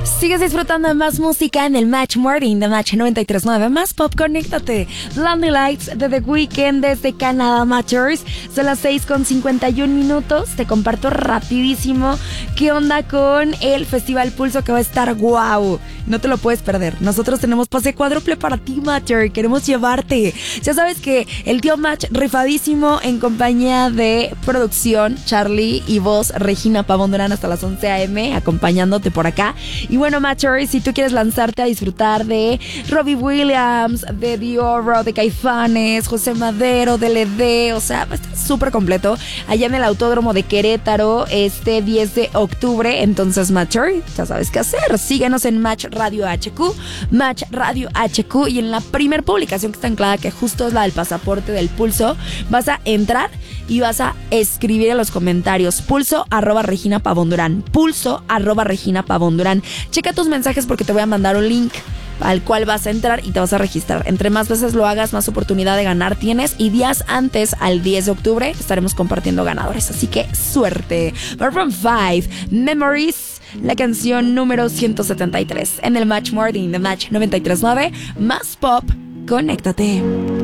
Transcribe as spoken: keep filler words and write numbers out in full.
Sigues disfrutando de más música en el Match Morning de Match noventa y tres punto nueve. Más pop, conéctate. Blinding Lights de The Weeknd desde Canadá Matchers. Son las seis con cincuenta y un minutos. Te comparto rapidísimo qué onda con el Festival Pulso, que va a estar guau. No te lo puedes perder. Nosotros tenemos pase cuádruple para ti, Matcher. Queremos llevarte. Ya sabes que el tío Match rifadísimo en compañía de producción, Charlie y voz, Regina Pavón Durán, hasta las once a eme, acompañándote por acá. Y bueno, Matcher, si tú quieres lanzarte a disfrutar de Robbie Williams, de Dioro, de Caifanes, José Madero, de L D, o sea, va a estar súper completo allá en el Autódromo de Querétaro este diez de octubre. Entonces, Matcher, ya sabes qué hacer. Síguenos en Match Radio H Q, Match Radio H Q, y en la primer publicación que está anclada, que justo es la del pasaporte del Pulso, vas a entrar y vas a escribir en los comentarios pulso arroba Regina Pavón Durán, pulso arroba Regina Pavón Durán. Checa tus mensajes porque te voy a mandar un link al cual vas a entrar y te vas a registrar. Entre más veces lo hagas, más oportunidad de ganar tienes, y días antes, al diez de octubre, estaremos compartiendo ganadores, así que suerte. Maroon five, Memories, la canción número ciento setenta y tres en el Match Morning de Match noventa y tres punto nueve. Más pop, conéctate.